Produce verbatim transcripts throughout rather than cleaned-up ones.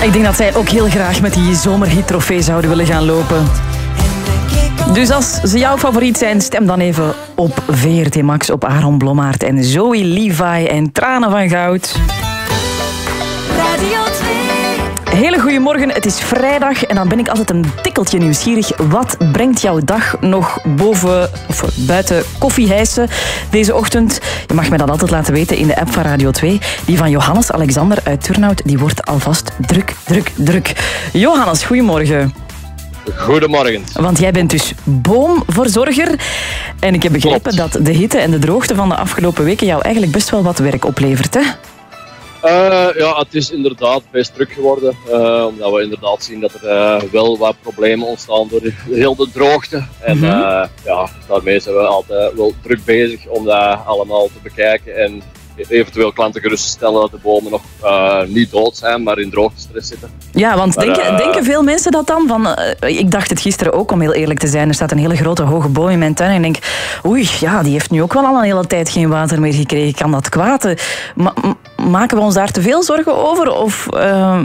Ik denk dat zij ook heel graag met die zomerhit-trofee zouden willen gaan lopen. Dus als ze jouw favoriet zijn, stem dan even op V R T Max op Aaron Blommaert en Zoe Levi en Tranen van Goud. Radio twee. Hele goeiemorgen, het is vrijdag en dan ben ik altijd een tikkeltje nieuwsgierig. Wat brengt jouw dag nog boven, of buiten koffiehijsen deze ochtend? Je mag mij dat altijd laten weten in de app van Radio twee. Die van Johannes Alexander uit Turnhout, die wordt alvast druk, druk, druk. Johannes, goedemorgen. Goedemorgen. Want jij bent dus boomverzorger. En ik heb begrepen Klopt. dat de hitte en de droogte van de afgelopen weken jou eigenlijk best wel wat werk oplevert, hè? Uh, ja, het is inderdaad best druk geworden. Uh, omdat we inderdaad zien dat er uh, wel wat problemen ontstaan door de, heel de droogte. En Mhm. uh, ja, daarmee zijn we altijd wel druk bezig om dat allemaal te bekijken. En eventueel klanten gerust te stellen dat de bomen nog uh, niet dood zijn, maar in droogtestress zitten. Ja, want Maar, denken, uh, denken veel mensen dat dan? Van, uh, ik dacht het gisteren ook, om heel eerlijk te zijn. Er staat een hele grote hoge boom in mijn tuin. En ik denk, oei, ja, die heeft nu ook wel al een hele tijd geen water meer gekregen. Kan dat kwaad? Ma- m- maken we ons daar te veel zorgen over? Of... Uh...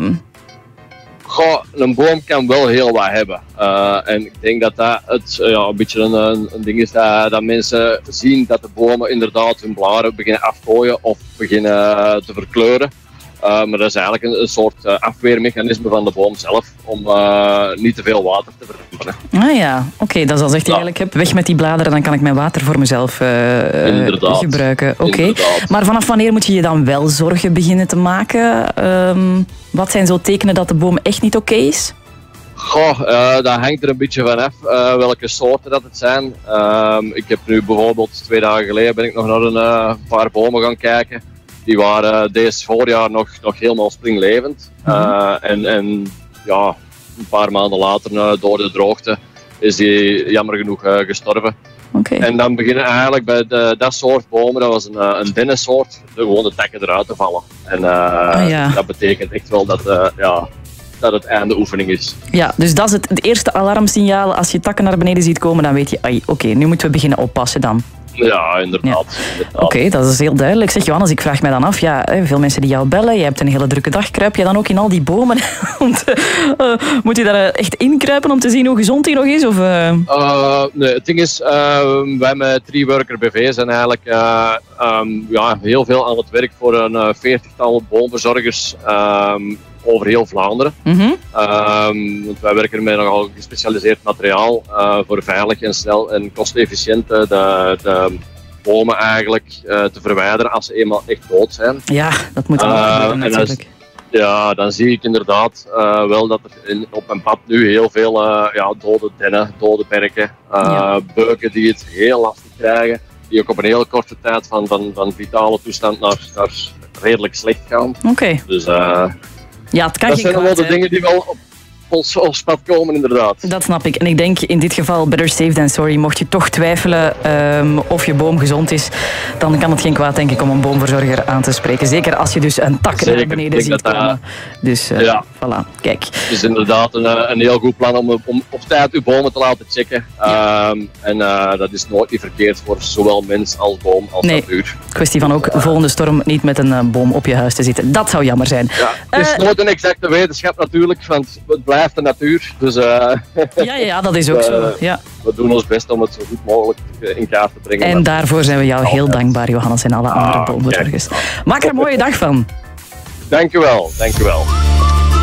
Goh, een boom kan wel heel wat hebben. Uh, en ik denk dat dat het, uh, ja, een beetje een, een, een ding is dat, dat mensen zien dat de bomen inderdaad hun bladeren beginnen afgooien of beginnen uh, te verkleuren. Uh, maar dat is eigenlijk een, een soort uh, afweermechanisme van de boom zelf om uh, niet te veel water te verbranden. Ah ja, oké. Okay, dat is als echt Ja. eigenlijk heb, weg met die bladeren, dan kan ik mijn water voor mezelf uh, Inderdaad. gebruiken. Oké. Okay. Inderdaad. Maar vanaf wanneer moet je je dan wel zorgen beginnen te maken? Um, wat zijn zo tekenen dat de boom echt niet oké okay is? Goh, uh, dat hangt er een beetje vanaf uh, welke soorten dat het zijn. Uh, ik heb nu bijvoorbeeld twee dagen geleden ben ik nog naar een uh, paar bomen gaan kijken. Die waren uh, deze voorjaar nog, nog helemaal springlevend. Uh, en, en ja, een paar maanden later, uh, door de droogte, is die jammer genoeg uh, gestorven. Okay. En dan beginnen eigenlijk bij de, dat soort bomen, dat was een, uh, een dennensoort, de, gewoon de takken eruit te vallen. En uh, ah, ja. dat betekent echt wel dat, uh, ja, dat het einde oefening is. Ja, dus dat is het, het eerste alarmsignaal. Als je takken naar beneden ziet komen, dan weet je, oké, okay, nu moeten we beginnen oppassen dan. Ja, inderdaad. Ja. Oké, okay, dat is heel duidelijk. Zeg Johannes, ik vraag mij dan af, ja, veel mensen die jou bellen, je hebt een hele drukke dag, kruip je dan ook in al die bomen? uh, moet je daar echt inkruipen om te zien hoe gezond die nog is? Of, uh... Uh, nee, het ding is, uh, wij met Tree Worker B V zijn eigenlijk uh, um, ja, heel veel aan het werk voor een uh, veertigtal boomverzorgers um, over heel Vlaanderen. Mm-hmm. Um, want wij werken met nogal gespecialiseerd materiaal uh, voor veilig en snel en kostefficiënt uh, de, de bomen eigenlijk uh, te verwijderen als ze eenmaal echt dood zijn. Ja, dat moet wel Uh, gebeuren en natuurlijk. Ja, dan zie ik inderdaad uh, wel dat er in, op mijn pad nu heel veel uh, ja, dode dennen, dode berken, uh, Ja. beuken die het heel lastig krijgen, die ook op een hele korte tijd van, van, van vitale toestand naar, naar redelijk slecht gaan. Oké. Okay. Dus uh, Ja, het kan dat geen zijn wel kwaad de zijn. dingen die wel op ons, ons pad komen, inderdaad. Dat snap ik. En ik denk in dit geval better safe than sorry. Mocht je toch twijfelen um, of je boom gezond is, dan kan het geen kwaad, denk ik, om een boomverzorger aan te spreken. Zeker als je dus een tak Zeker. naar beneden Ik denk ziet dat dat- komen. Dus uh, Ja. voilà, kijk. Het is inderdaad een, uh, een heel goed plan om, om op tijd uw bomen te laten checken. Um, en uh, dat is nooit niet verkeerd voor zowel mens als boom als Nee. natuur. Kwestie van ook volgende storm niet met een uh, boom op je huis te zitten. Dat zou jammer zijn. Ja, het is Uh, nooit een exacte wetenschap natuurlijk, want het blijft de natuur. Dus uh, Ja, ja, ja, dat is ook zo. Uh, Ja. we doen ons best om het zo goed mogelijk in kaart te brengen. En Maar- daarvoor zijn we jou heel Altijd. dankbaar, Johannes, en alle andere Ah, boomverzorgers. Maak er een mooie dag van. Dank u wel, dank u wel.